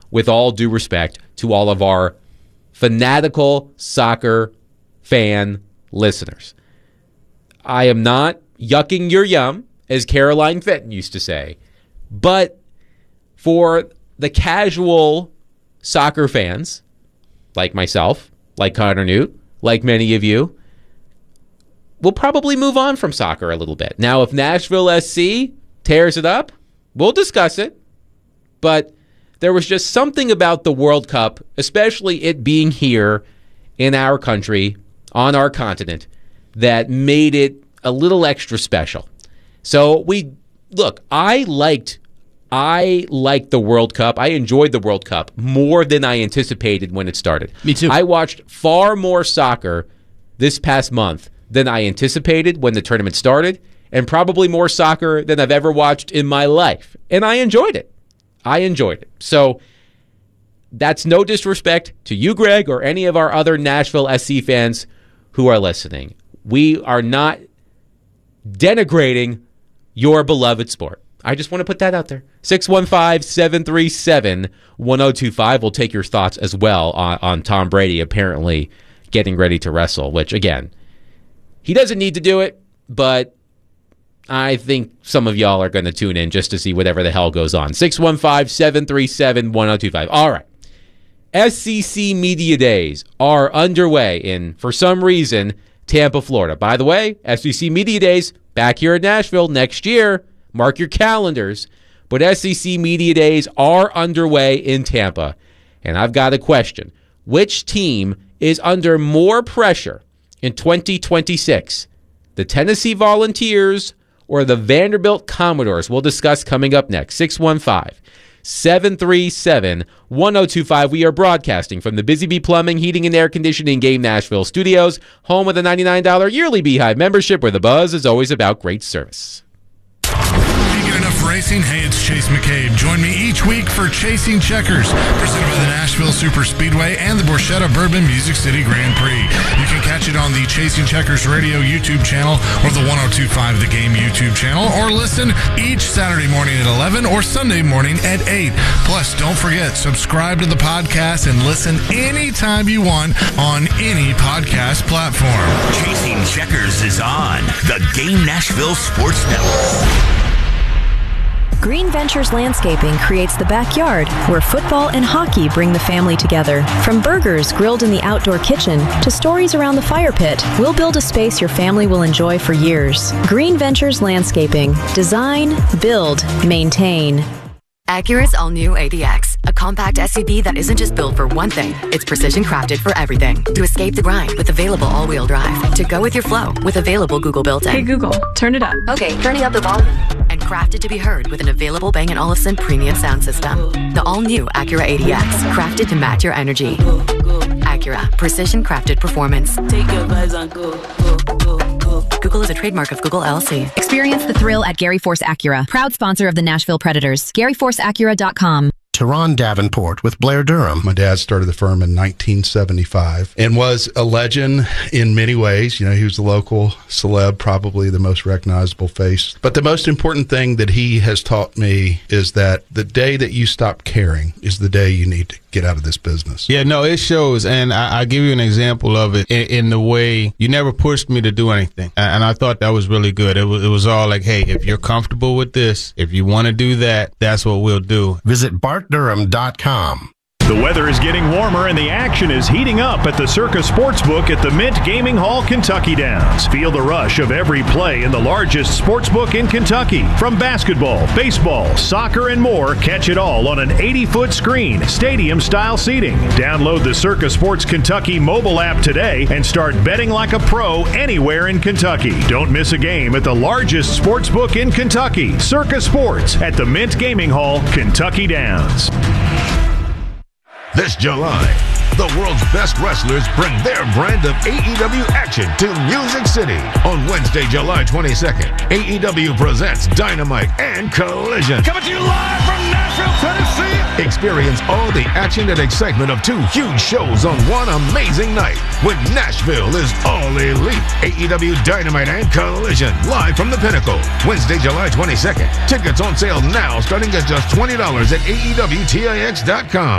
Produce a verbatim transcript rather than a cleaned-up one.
with all due respect to all of our fanatical soccer fan listeners. I am not yucking your yum, as Caroline Fenton used to say, but for the casual soccer fans, like myself, like Connor Newt, like many of you, we'll probably move on from soccer a little bit. Now, if Nashville S C tears it up, we'll discuss it. But there was just something about the World Cup, especially it being here in our country, on our continent, that made it a little extra special. So we, look, I liked, I liked the World Cup. I enjoyed the World Cup more than I anticipated when it started. Me too. I watched far more soccer this past month than I anticipated when the tournament started, and probably more soccer than I've ever watched in my life. And I enjoyed it. I enjoyed it. So that's no disrespect to you, Greg, or any of our other Nashville S C fans who are listening. We are not denigrating your beloved sport. I just want to put that out there. six one five, seven three seven, one oh two five. We'll take your thoughts as well on, on Tom Brady apparently getting ready to wrestle, which, again, he doesn't need to do it, but I think some of y'all are going to tune in just to see whatever the hell goes on. six one five, seven three seven, one oh two five. All right. S C C Media Days are underway in, for some reason, Tampa, Florida. By the way, S C C Media Days back here in Nashville next year. Mark your calendars. But S C C Media Days are underway in Tampa. And I've got a question. Which team is under more pressure in twenty twenty-six? The Tennessee Volunteers or the Vanderbilt Commodores? We'll discuss coming up next. six one five, seven three seven, one oh two five. We are broadcasting from the Busy Bee Plumbing, Heating, and Air Conditioning Game Nashville studios, home of the ninety-nine dollars yearly Beehive membership, where the buzz is always about great service. Enough racing? Hey, it's Chase McCabe. Join me each week for Chasing Checkers, presented by the Nashville Super Speedway and the Borchetta Bourbon Music City Grand Prix. You can catch it on the Chasing Checkers Radio YouTube channel or the ten twenty-five The Game YouTube channel, or listen each Saturday morning at eleven or Sunday morning at eight. Plus, don't forget, subscribe to the podcast and listen anytime you want on any podcast platform. Chasing Checkers is on the Game Nashville Sports Network. Green Ventures Landscaping creates the backyard where football and hockey bring the family together. From burgers grilled in the outdoor kitchen to stories around the fire pit, we'll build a space your family will enjoy for years. Green Ventures Landscaping. Design, build, maintain. Acura's all-new A D X, a compact S U V that isn't just built for one thing, it's precision crafted for everything. To escape the grind with available all-wheel drive. To go with your flow with available Google built-in. Hey Google, turn it up. Okay, turning up the volume. And crafted to be heard with an available Bang and Olufsen premium sound system. The all-new Acura A D X, crafted to match your energy. Acura, precision crafted performance. Take your vibes on go, go, go, go. Google is a trademark of Google L L C. Experience the thrill at Gary Force Acura, proud sponsor of the Nashville Predators. Gary Force Acura dot com. Teron Davenport with Blair Durham. My dad started the firm in nineteen seventy-five and was a legend in many ways. You know, he was the local celeb, probably the most recognizable face. But the most important thing that he has taught me is that the day that you stop caring is the day you need to get out of this business. Yeah, no, it shows. And I, I'll give you an example of it in, in the way you never pushed me to do anything. And I thought that was really good. It was, it was all like, hey, if you're comfortable with this, if you want to do that, that's what we'll do. Visit Bart Durham dot com. The weather is getting warmer and the action is heating up at the Circa Sportsbook at the Mint Gaming Hall, Kentucky Downs. Feel the rush of every play in the largest sportsbook in Kentucky. From basketball, baseball, soccer, and more, catch it all on an eighty-foot screen, stadium-style seating. Download the Circa Sports Kentucky mobile app today and start betting like a pro anywhere in Kentucky. Don't miss a game at the largest sportsbook in Kentucky, Circa Sports at the Mint Gaming Hall, Kentucky Downs. This July, the world's best wrestlers bring their brand of A E W action to Music City. On Wednesday, July twenty-second, A E W presents Dynamite and Collision. Coming to you live from Nashville, Tennessee. Experience all the action and excitement of two huge shows on one amazing night when Nashville is all elite. A E W Dynamite and Collision, live from the Pinnacle. Wednesday, July twenty-second. Tickets on sale now starting at just twenty dollars at A E W T I X dot com.